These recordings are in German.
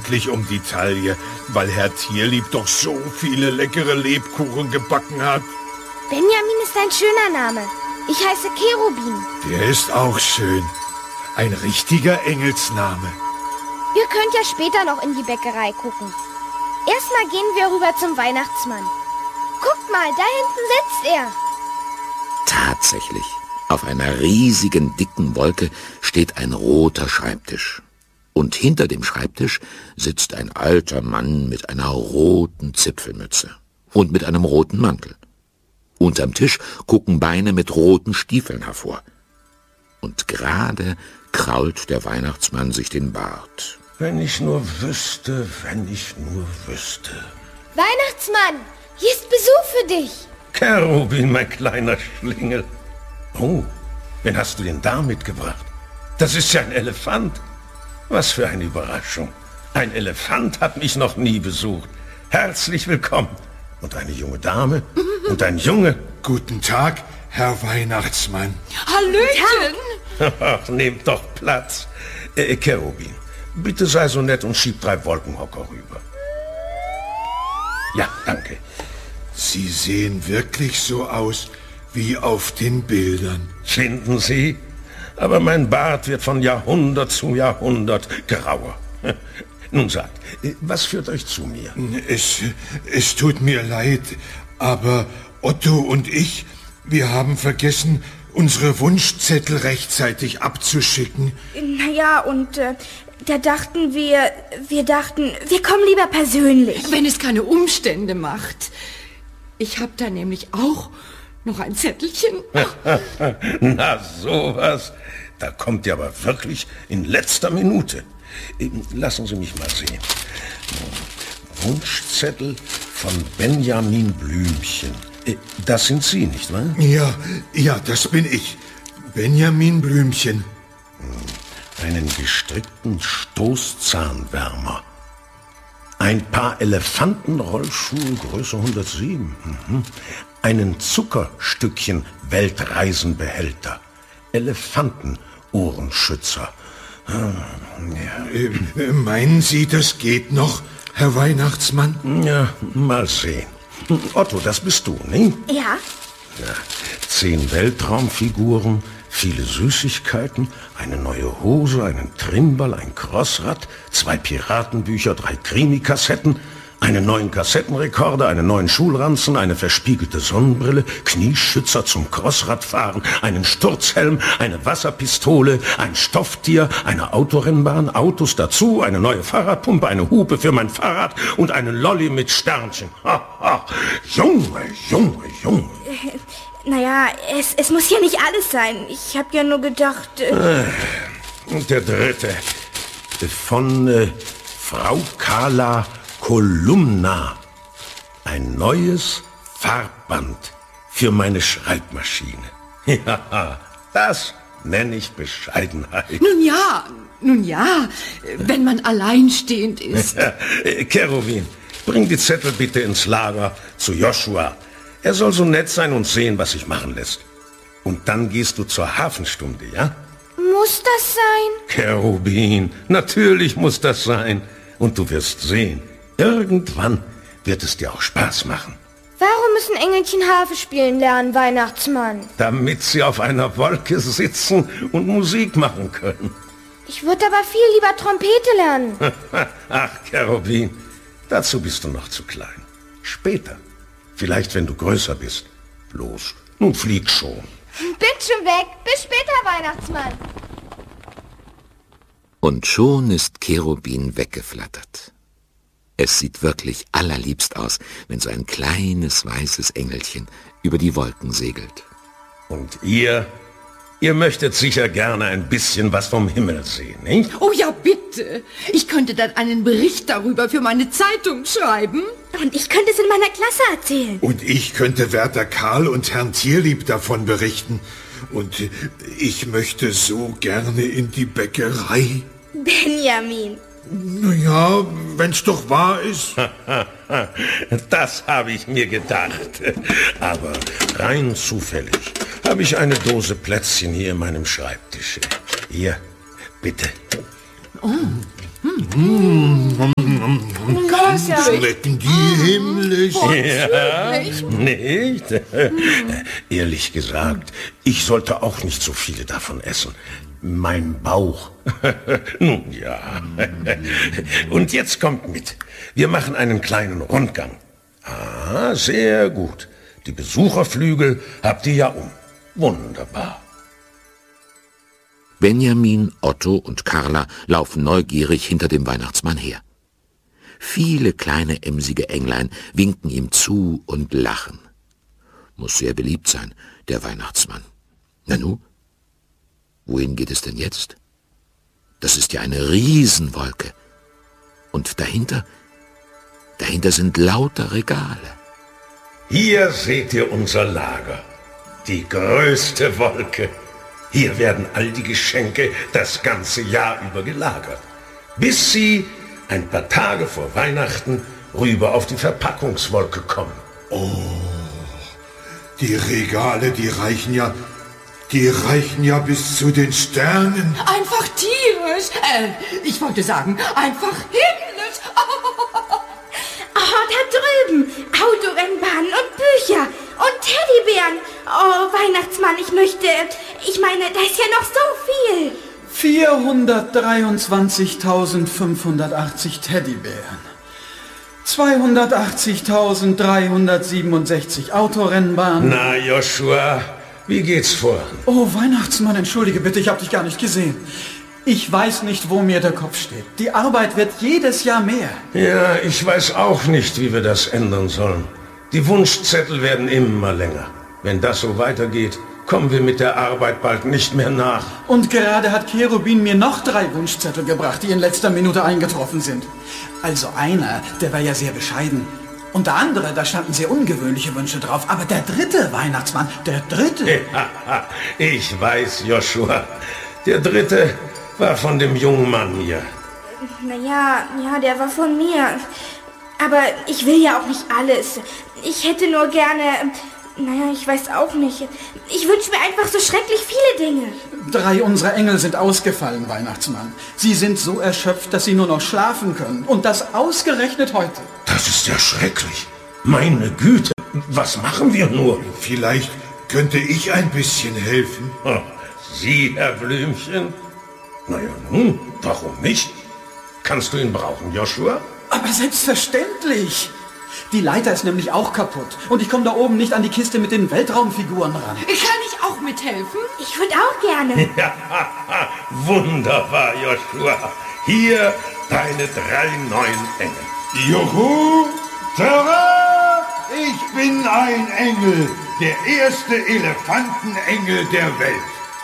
endlich um die Taille, weil Herr Tierlieb doch so viele leckere Lebkuchen gebacken hat. Benjamin ist ein schöner Name. Ich heiße Cherubin. Der ist auch schön. Ein richtiger Engelsname. Ihr könnt ja später noch in die Bäckerei gucken. Erstmal gehen wir rüber zum Weihnachtsmann. Guckt mal, da hinten sitzt er. Tatsächlich, auf einer riesigen, dicken Wolke steht ein roter Schreibtisch. Und hinter dem Schreibtisch sitzt ein alter Mann mit einer roten Zipfelmütze und mit einem roten Mantel. Unterm Tisch gucken Beine mit roten Stiefeln hervor. Und gerade krault der Weihnachtsmann sich den Bart. Wenn ich nur wüsste, wenn ich nur wüsste. Weihnachtsmann, hier ist Besuch für dich. Cherubin, mein kleiner Schlingel. Oh, wen hast du denn da mitgebracht? Das ist ja ein Elefant. Was für eine Überraschung. Ein Elefant hat mich noch nie besucht. Herzlich willkommen. Und eine junge Dame und ein Junge. Guten Tag, Herr Weihnachtsmann. Hallöchen! Ach, nehmt doch Platz. Cherubin, bitte sei so nett und schieb 3 Wolkenhocker rüber. Ja, danke. Sie sehen wirklich so aus wie auf den Bildern. Finden Sie? Aber mein Bart wird von Jahrhundert zu Jahrhundert grauer. Nun sagt, was führt euch zu mir? Es tut mir leid, aber Otto und ich, wir haben vergessen, unsere Wunschzettel rechtzeitig abzuschicken. Naja, und da dachten wir kommen lieber persönlich. Wenn es keine Umstände macht. Ich habe da nämlich auch noch ein Zettelchen. Na, sowas. Da kommt ihr aber wirklich in letzter Minute. Lassen Sie mich mal sehen. Wunschzettel von Benjamin Blümchen. Das sind Sie, nicht wahr? Ja, das bin ich. Benjamin Blümchen. Einen gestrickten Stoßzahnwärmer. Ein paar Elefantenrollschuhe, Größe 107. Einen Zuckerstückchen Weltreisenbehälter. Elefantenohrenschützer. Meinen Sie, das geht noch, Herr Weihnachtsmann? Ja, mal sehen. Otto, das bist du, ne? Ja. 10 Weltraumfiguren, viele Süßigkeiten, eine neue Hose, einen Trimmball, ein Crossrad, 2 Piratenbücher, 3 Krimi-Kassetten, einen neuen Kassettenrekorder, einen neuen Schulranzen, eine verspiegelte Sonnenbrille, Knieschützer zum Crossradfahren, einen Sturzhelm, eine Wasserpistole, ein Stofftier, eine Autorennbahn, Autos dazu, eine neue Fahrradpumpe, eine Hupe für mein Fahrrad und einen Lolli mit Sternchen. Junge. Naja, es muss ja nicht alles sein. Ich habe ja nur gedacht... Und der dritte. Von Frau Carla Kolumna. Ein neues Farbband für meine Schreibmaschine. Ja, das nenne ich Bescheidenheit. Nun ja, wenn man alleinstehend ist. Cherubin, bring die Zettel bitte ins Lager zu Joshua. Er soll so nett sein und sehen, was sich machen lässt. Und dann gehst du zur Hafenstunde, ja? Muss das sein? Cherubin, natürlich muss das sein. Und du wirst sehen, irgendwann wird es dir auch Spaß machen. Warum müssen Engelchen Harfe spielen lernen, Weihnachtsmann? Damit sie auf einer Wolke sitzen und Musik machen können. Ich würde aber viel lieber Trompete lernen. Ach, Cherubin, dazu bist du noch zu klein. Später, vielleicht wenn du größer bist. Los, nun flieg schon. Bin schon weg. Bis später, Weihnachtsmann. Und schon ist Cherubin weggeflattert. Es sieht wirklich allerliebst aus, wenn so ein kleines weißes Engelchen über die Wolken segelt. Und ihr möchtet sicher gerne ein bisschen was vom Himmel sehen, nicht? Oh ja, bitte. Ich könnte dann einen Bericht darüber für meine Zeitung schreiben. Und ich könnte es in meiner Klasse erzählen. Und ich könnte Wärter Karl und Herrn Tierlieb davon berichten. Und ich möchte so gerne in die Bäckerei. Benjamin. Naja, wenn's doch wahr ist. Das habe ich mir gedacht. Aber rein zufällig habe ich eine Dose Plätzchen hier in meinem Schreibtisch. Hier, bitte. Schmecken die himmlisch? Ja, nicht? Ehrlich gesagt, ich sollte auch nicht so viele davon essen. Mein Bauch. Nun ja. Und jetzt kommt mit. Wir machen einen kleinen Rundgang. Ah, sehr gut. Die Besucherflügel habt ihr ja um. Wunderbar. Benjamin, Otto und Carla laufen neugierig hinter dem Weihnachtsmann her. Viele kleine emsige Englein winken ihm zu und lachen. Muss sehr beliebt sein, der Weihnachtsmann. Nanu, wohin geht es denn jetzt? Das ist ja eine Riesenwolke. Und dahinter sind lauter Regale. Hier seht ihr unser Lager. Die größte Wolke. Hier werden all die Geschenke das ganze Jahr über gelagert. Bis sie ein paar Tage vor Weihnachten rüber auf die Verpackungswolke kommen. Oh, die Regale, die reichen ja bis zu den Sternen. Einfach tierisch. Ich wollte sagen, einfach himmlisch. Oh, da drüben. Autorennbahnen und Bücher und Teddybären. Oh, Weihnachtsmann, ich meine, da ist ja noch so viel. 423.580 Teddybären. 280.367 Autorennbahnen. Na, Joshua, wie geht's voran? Oh, Weihnachtsmann, entschuldige bitte, ich habe dich gar nicht gesehen. Ich weiß nicht, wo mir der Kopf steht. Die Arbeit wird jedes Jahr mehr. Ja, ich weiß auch nicht, wie wir das ändern sollen. Die Wunschzettel werden immer länger. Wenn das so weitergeht, kommen wir mit der Arbeit bald nicht mehr nach. Und gerade hat Cherubin mir noch 3 Wunschzettel gebracht, die in letzter Minute eingetroffen sind. Also einer, der war ja sehr bescheiden. Und der andere, da standen sehr ungewöhnliche Wünsche drauf. Aber der dritte Weihnachtsmann, der dritte... Ja, ich weiß, Joshua. Der dritte war von dem jungen Mann hier. Naja, der war von mir. Aber ich will ja auch nicht alles. Ich hätte nur gerne... Naja, ich weiß auch nicht. Ich wünsche mir einfach so schrecklich viele Dinge. 3 unserer Engel sind ausgefallen, Weihnachtsmann. Sie sind so erschöpft, dass sie nur noch schlafen können. Und das ausgerechnet heute. Das ist ja schrecklich. Meine Güte, was machen wir nur? Vielleicht könnte ich ein bisschen helfen. Sie, Herr Blümchen? Naja, nun, warum nicht? Kannst du ihn brauchen, Joshua? Aber selbstverständlich. Die Leiter ist nämlich auch kaputt. Und ich komme da oben nicht an die Kiste mit den Weltraumfiguren ran. Kann ich auch mithelfen? Ich würde auch gerne. Ja, wunderbar, Joshua. Hier deine 3 neuen Engel. Juhu! Tada! Ich bin ein Engel. Der erste Elefantenengel der Welt.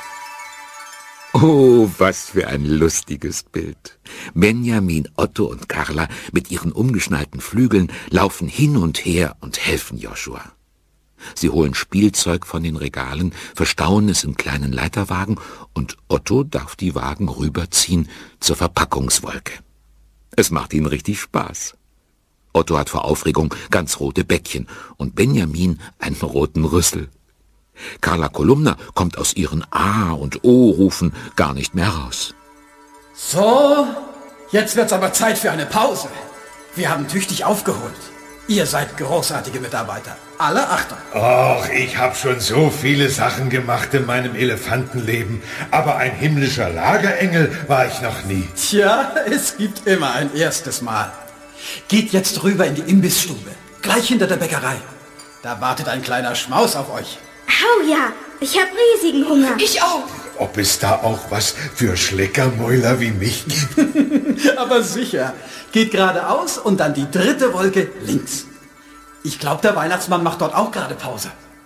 Oh, was für ein lustiges Bild. Benjamin, Otto und Carla mit ihren umgeschnallten Flügeln laufen hin und her und helfen Joshua. Sie holen Spielzeug von den Regalen, verstauen es in kleinen Leiterwagen und Otto darf die Wagen rüberziehen zur Verpackungswolke. Es macht ihnen richtig Spaß. Otto hat vor Aufregung ganz rote Bäckchen und Benjamin einen roten Rüssel. Carla Kolumna kommt aus ihren A- und O-Rufen gar nicht mehr raus. So, jetzt wird's aber Zeit für eine Pause. Wir haben tüchtig aufgeholt. Ihr seid großartige Mitarbeiter. Alle Achtung. Och, ich habe schon so viele Sachen gemacht in meinem Elefantenleben. Aber ein himmlischer Lagerengel war ich noch nie. Tja, es gibt immer ein erstes Mal. Geht jetzt rüber in die Imbissstube. Gleich hinter der Bäckerei. Da wartet ein kleiner Schmaus auf euch. Oh ja, ich habe riesigen Hunger. Ich auch. Ob es da auch was für Schleckermäuler wie mich gibt? Aber sicher. Geht geradeaus und dann die 3. Wolke links. Ich glaube, der Weihnachtsmann macht dort auch gerade Pause.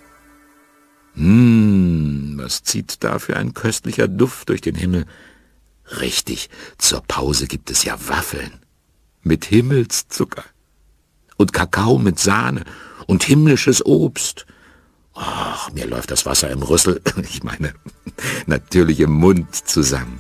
Was zieht da für ein köstlicher Duft durch den Himmel? Richtig, zur Pause gibt es ja Waffeln. Mit Himmelszucker. Und Kakao mit Sahne. Und himmlisches Obst. Ach, mir läuft das Wasser im Rüssel, ich meine, natürlich im Mund zusammen.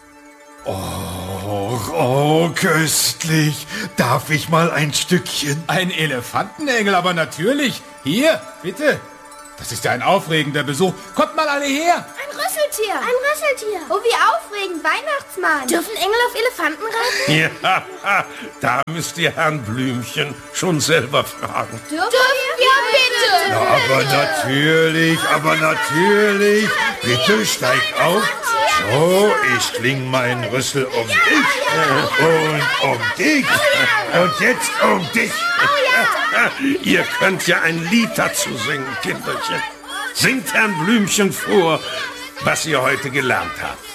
Oh, köstlich. Darf ich mal ein Stückchen? Ein Elefantenengel, aber natürlich. Hier, bitte. Das ist ja ein aufregender Besuch. Kommt mal alle her. Ein Rüsseltier. Ein Rüsseltier. Oh, wie aufregend. Weihnachtsmann. Dürfen Engel auf Elefanten reiten? Ja, da müsst ihr Herrn Blümchen schon selber fragen. Dürfen wir bitte? Ja, aber natürlich. Bitte steig auf. So, ich kling meinen Rüssel um dich und um dich und jetzt um dich. Ihr könnt ja ein Lied dazu singen, Kinderchen. Singt Herrn Blümchen vor, was ihr heute gelernt habt.